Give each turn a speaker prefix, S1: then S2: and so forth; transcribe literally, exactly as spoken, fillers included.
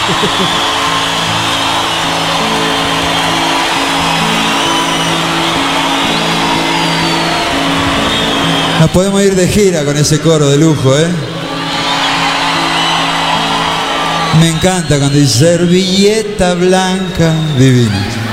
S1: Nos podemos ir de gira con ese coro de lujo, ¿eh? Me encanta cuando dice servilleta blanca divina.